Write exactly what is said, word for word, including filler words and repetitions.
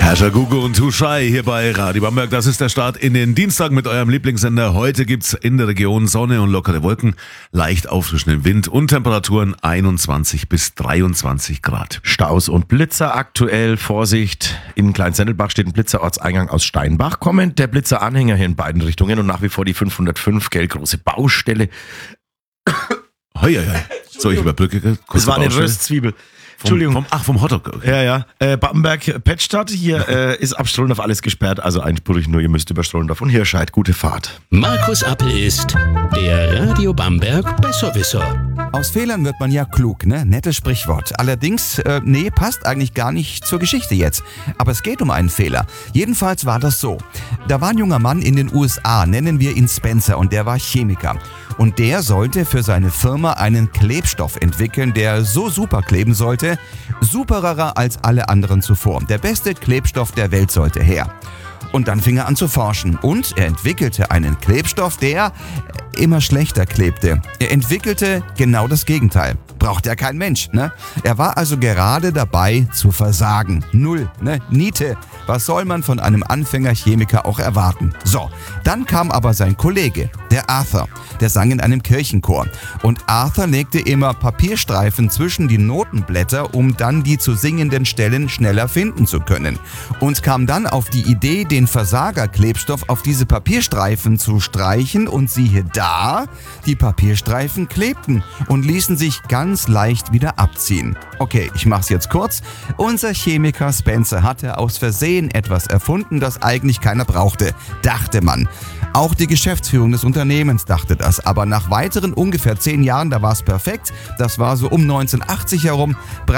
Herrscher Gugu und Too Shy hier bei Radio Bamberg. Das ist der Start in den Dienstag mit eurem Lieblingssender. Heute gibt's in der Region Sonne und lockere Wolken, leicht auffrischenden Wind und Temperaturen einundzwanzig bis dreiundzwanzig Grad. Staus und Blitzer aktuell. Vorsicht, in Kleinsendelbach steht ein Blitzerortseingang aus Steinbach. Kommend der Blitzeranhänger hier in beiden Richtungen und nach wie vor die fünfhundertfünf, gell, große Baustelle. Hoi, hoi, hoi. So, ich überbrücke. Das war eine Röstzwiebel. Entschuldigung. Vom, ach, vom Hotdog. Okay. Ja, ja. Äh, Bamberg-Pettstadt, hier äh, ist ab Strollendorf alles gesperrt, also einspurig nur, ihr müsst über Strollendorf und Hirscheid. Gute Fahrt. Markus Appel ist der Radio Bamberg Besserwisser. Aus Fehlern wird man ja klug, ne? Nettes Sprichwort. Allerdings, äh, nee, passt eigentlich gar nicht zur Geschichte jetzt. Aber es geht um einen Fehler. Jedenfalls war das so. Da war ein junger Mann in den U S A, nennen wir ihn Spencer, und der war Chemiker. Und der sollte für seine Firma einen Klebstoff entwickeln, der so super kleben sollte, supererer als alle anderen zuvor. Der beste Klebstoff der Welt sollte her. Und dann fing er an zu forschen und er entwickelte einen Klebstoff, der immer schlechter klebte. Er entwickelte genau das Gegenteil. Braucht ja kein Mensch, ne? Er war also gerade dabei zu versagen. Null, ne? Niete. Was soll man von einem Anfängerchemiker auch erwarten? So, dann kam aber sein Kollege, der Arthur. Der sang in einem Kirchenchor. Und Arthur legte immer Papierstreifen zwischen die Notenblätter, um dann die zu singenden Stellen schneller finden zu können. Und kam dann auf die Idee, den Versagerklebstoff auf diese Papierstreifen zu streichen, und siehe da, die Papierstreifen klebten und ließen sich ganz leicht wieder abziehen. Okay, ich mach's jetzt kurz. Unser Chemiker Spencer hatte aus Versehen etwas erfunden, das eigentlich keiner brauchte, dachte man. Auch die Geschäftsführung des Unternehmens dachte das, aber nach weiteren ungefähr zehn Jahren, da war's perfekt, das war so um neunzehnhundertachtzig herum,